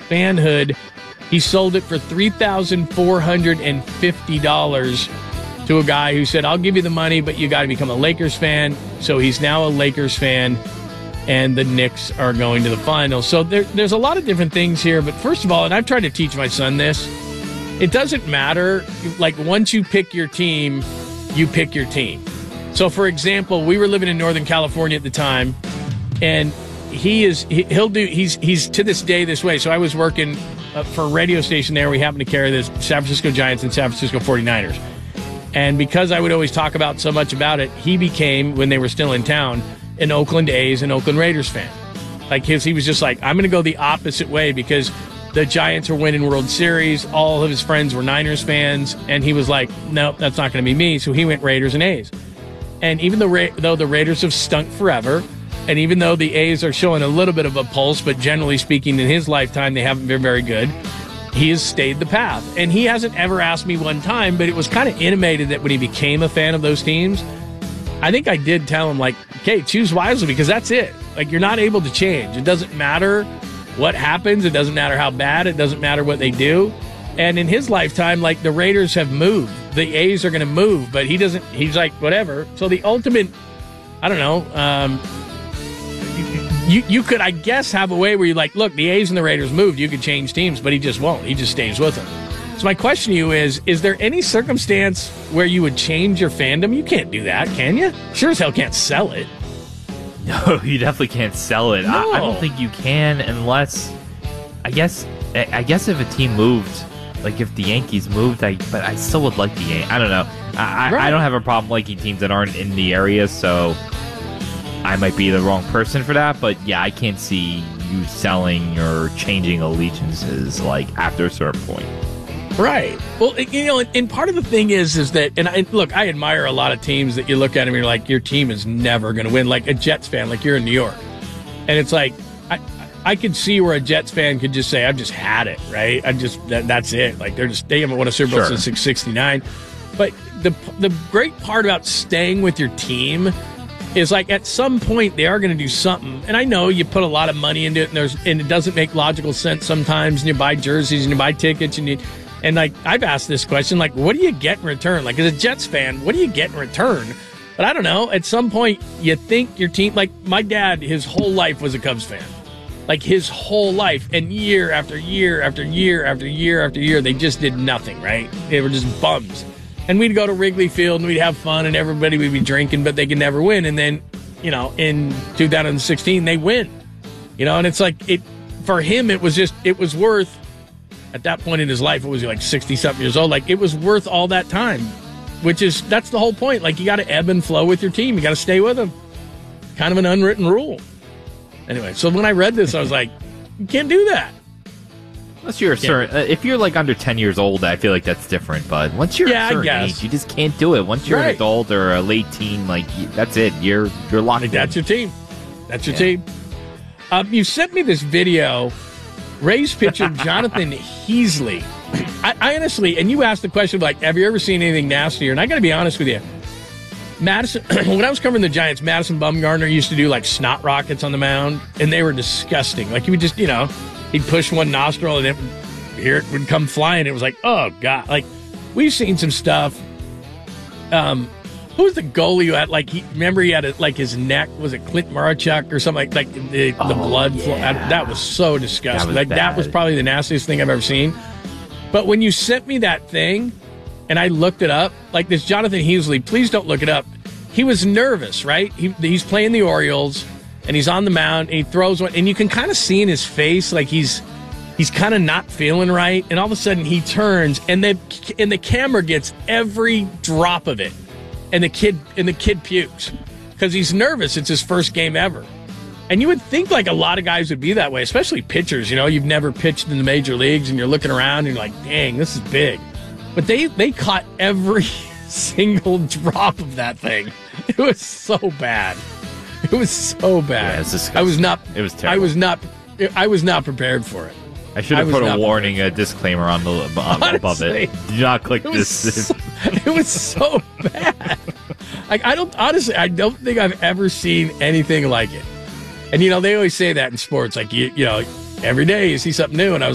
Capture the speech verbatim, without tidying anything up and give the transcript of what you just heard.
fanhood. He sold it for three thousand four hundred fifty dollars to a guy who said, I'll give you the money, but you got to become a Lakers fan. So he's now a Lakers fan, and the Knicks are going to the finals. So there, there's a lot of different things here. But first of all, and I've tried to teach my son this, it doesn't matter. Like, once you pick your team, you pick your team. So, for example, we were living in Northern California at the time, and he is, he, he'll do, he's, he's to this day this way. So I was working uh, for a radio station there. We happened to carry this San Francisco Giants and San Francisco forty-niners. And because I would always talk about so much about it, he became, when they were still in town, an Oakland A's and Oakland Raiders fan. Like, his, he was just like, I'm going to go the opposite way because the Giants are winning World Series. All of his friends were Niners fans. And he was like, nope, that's not going to be me. So he went Raiders and A's. And even though, Ra- though the Raiders have stunk forever, and even though the A's are showing a little bit of a pulse, but generally speaking, in his lifetime, they haven't been very good, he has stayed the path. And he hasn't ever asked me one time, but it was kind of intimated that when he became a fan of those teams, I think I did tell him, like, okay, choose wisely, because that's it. Like, you're not able to change. It doesn't matter what happens. It doesn't matter how bad. It doesn't matter what they do. And in his lifetime, like, the Raiders have moved. The A's are going to move, but he doesn't. He's like, whatever. So the ultimate, I don't know, um, you, you could, I guess, have a way where you're like, look, the A's and the Raiders moved. You could change teams, but he just won't. He just stays with them. So my question to you is, is there any circumstance where you would change your fandom? You can't do that, can you? Sure as hell can't sell it. No, you definitely can't sell it. No. I, I don't think you can unless, I guess, I, I guess if a team moved, like if the Yankees moved, I but I still would like the Yankees. I don't know. I, Right. I, I don't have a problem liking teams that aren't in the area, so I might be the wrong person for that. But yeah, I can't see you selling or changing allegiances like after a certain point. Right. Well, you know, and part of the thing is, is that, and I, look, I admire a lot of teams that you look at them and you're like, your team is never going to win. Like a Jets fan, like you're in New York. And it's like, I, I could see where a Jets fan could just say, I've just had it, right? I just, that, that's it. Like they're just, they haven't won a Super Bowl Sure. since six sixty-nine. But the, the great part about staying with your team is like at some point they are going to do something. And I know you put a lot of money into it and there's, and it doesn't make logical sense sometimes. And you buy jerseys and you buy tickets and you, And, like, I've asked this question, like, what do you get in return? Like, as a Jets fan, what do you get in return? But I don't know. At some point, you think your team, like, my dad, his whole life was a Cubs fan. Like, his whole life. And year after year after year after year after year, they just did nothing, right? They were just bums. And we'd go to Wrigley Field and we'd have fun and everybody would be drinking, but they could never win. And then, you know, in two thousand sixteen, they win. You know, and it's like, it for him, it was just, it was worth, at that point in his life, it was like sixty-something years old. Like, it was worth all that time, which is, that's the whole point. Like, you got to ebb and flow with your team. You got to stay with them. Kind of an unwritten rule. Anyway, so when I read this, I was like, you can't do that. Unless you're a certain, uh, if you're like under ten years old, I feel like that's different. But once you're Yeah, I a certain guess. age, you just can't do it. Once you're Right. an adult or a late teen, like y- that's it. You're you're locked Like, in. that's your team. That's your Yeah. team. Um, you sent me this video. Rays pitcher Jonathan Heasley. I, I honestly, and you asked the question, like, have you ever seen anything nastier? And I got to be honest with you. Madison, when I was covering the Giants, Madison Bumgarner used to do like snot rockets on the mound, and they were disgusting. Like, he would just, you know, he'd push one nostril and it, here it would come flying. It was like, oh God. Like, we've seen some stuff. Um, who was the goalie who had, like, he, remember he had a, like his neck, was it Clint Marachuk or something like, like the, the Oh, blood flow? yeah. That was so disgusting. That was like, that was bad. probably the nastiest thing I've ever seen. But when you sent me that thing and I looked it up, like this Jonathan Heasley, please don't look it up. He was nervous, right? He, he's playing the Orioles and he's on the mound and he throws one, and you can kind of see in his face like he's he's kind of not feeling right. And all of a sudden he turns and the and the camera gets every drop of it, and the kid and the kid pukes because he's nervous. It's his first game ever. And you would think like a lot of guys would be that way, especially pitchers. You know, you've never pitched in the major leagues and you're looking around and you're like, dang, this is big. But they, they caught every single drop of that thing. It was so bad. It was so bad. Yeah, it's disgusting. I was not. It was I terrible. was not. I was not prepared for it. I should I have was put a not warning, a disclaimer on the on, above it. Honestly, Do not click It was this. so, it was so bad. Like, I don't honestly. I don't think I've ever seen anything like it. And you know, they always say that in sports. Like, you, you know, every day you see something new. And I was